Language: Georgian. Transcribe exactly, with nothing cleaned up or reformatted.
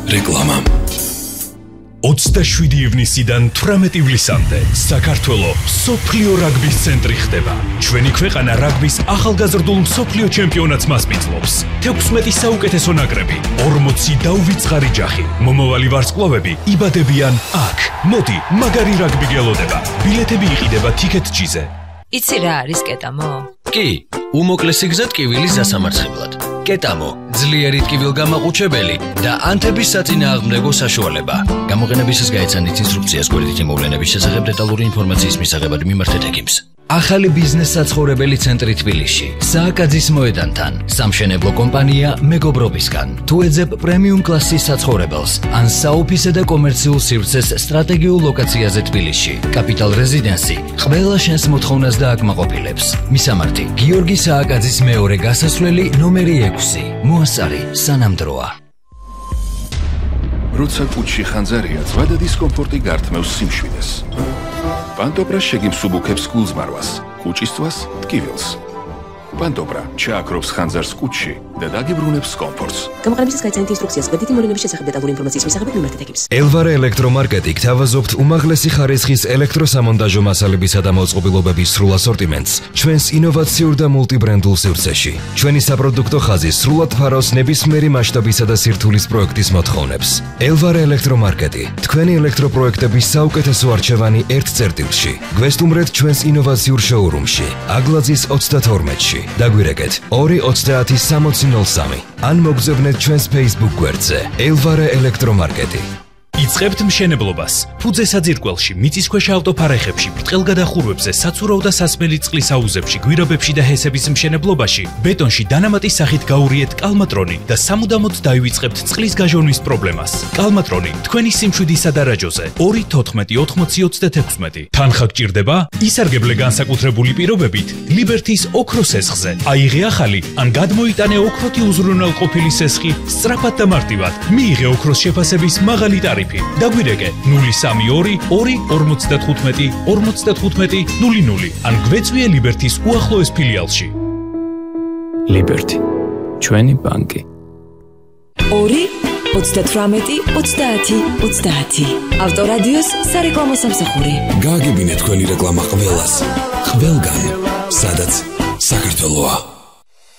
რეკლამა. ოცდაშვიდი ივნისიდან თვრამეტი ივლისამდე საქართველო მსოფლიო რაგბის ცენტრი ხდება. ჩვენი ქვეყანა რაგბის ახალგაზრდულ მსოფლიო ჩემპიონატს მასპინძლობს. თექვსმეტი საუკეთესო ნაკრები, ორმოცი დაუვიწყარი ჯახი. მომავალი ვარსკვლავები იბადებიან აქ. მოდი, მაგარი რაგბი გელოდება. ბილეთები იყიდება TicketJet-ზე. იცი რა არის კეტამო? კი, უმოკლესი გზა ტკივილის დასამარცხებლად. კეტამო, ძლიერი ტკივილგამაყუჩებელი და ანთების საწინააღმდეგო საშუალება. გამოყენებისას გაეცანით ინსტრუქციას გვერდით იმოვლენების შესახებ დეტალური ინფორმაციის მისაღებად მიმართეთ ექიმს. ახალი ბიზნეს საცხოვრებელი ცენტრი თბილისში, სააკაძის მოედანთან, სამშენებლო კომპანია მეგობრობისგან. თუ ეძებ პრემიუმ კლასის საცხოვრებელს, ან საოფისე და კომერციულ სივრცეს სტრატეგიულ ლოკაციაზე თბილისში, კაპიტალ რეზიდენსი ყველა შენს მოთხოვნას დააკმაყოფილებს. მისამართი: გიორგი სააკაძის მეორე გასასვლელი ნომერი ექვსი. მოასწარი სანამდროა. როცა კუჩში ხანძარია, ზვადა დისკომფორტი გართმევს სიმშვიდეს. პანტობრა შეგიმსუბუქებს გულზმარვას, კუჭისთვის ტკივილს. პანტობრა ჩააქრობს ხანძარს კუჩში და დაგიბრუნებს კომფორტს. გამოყენებისას გაეცანით ინსტრუქციას გვერდით იმოვლენების შესახებ დეტალური ინფორმაციის მისაღებად მიმართეთ ექიმს. ელვარე ელექტრომარკეტი გთავაზობთ უმაღლესი ხარისხის ელექტროსამონტაჟო მასალებისა და მოწყობილობების სრულ ასორტიმენტს ჩვენს ინოვაციურ და მულტიბრენდულ სივრცეში. ჩვენი საპროდუქტო ხაზი სრულად ფარავს ნებისმიერი მასშტაბისა და სირთულის პროექტის მოთხოვნებს. ელვარე ელექტრომარკეტი, თქვენი ელექტროპროექტების საუკეთესო არჩევანი ერთ წერტილში. გვესტუმრეთ ჩვენს ინოვაციურ შოურუმში, აგლაძის ოცდათორმეტში. დაგვირეკეთ ორი ოცდაათი სამოცი ნოლ სამი. ან მოგზავნეთ ჩვენს Facebook გვერდზე ელვარე ელექტრომარკეტი. იწყებთ მშენებლობას. ფუძე საძირკველში, მიწისქვეშა ავტოფარეხებში, ბრტყელგადახურვებზე, საცურაო და სასმელი წყლის აუზებში, გვირაბებში და ჰესების მშენებლობაში, ბეტონში დანამატის სახით გაურიეთ კალმატრონი და სამუდამოდ დაივიწყებთ წყლის გაჟონვის პრობლემას. კალმატრონი თქვენი სიმშვიდისა და რაჯოზე. ორი თოთხმეტი ოთხმოცი ოცდათექვსმეტი. თანხა გჭირდება? ისარგებლე განსაკუთრებული პირობებით ლიბერთის ოქროს სესხზე. აიღე ახალი ან გადმოიტანე ოქროთი უზრუნველყოფილი სესხი სწრაფად და მარტივად. მიიღე ოქროს შეფასების მაღალი ტარიფი. დაგვირეკე ნული სამი ორი ორი ორმოცდათხუთმეტი ორმოცდათხუთმეტი ნული ნული ან გვეწვიე ლიბერთის უახლოეს ფილიალში. ლიბერთი, ჩვენი ბანკი. ორი ოცდათვრამეტი ოცდაათი ოცდაათი. ავტორადიოს სარეკლამო სამსახური. გააგებინეთ თქვენი რეკლამა ყველას, ყველგან, სადაც საქართველოა.